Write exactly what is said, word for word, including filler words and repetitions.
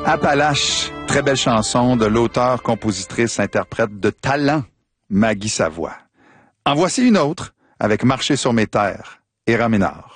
Appalache, très belle chanson de l'auteur, compositrice, interprète de talent, Maggie Savoie. En voici une autre, avec Marcher sur mes terres, Héra Ménard.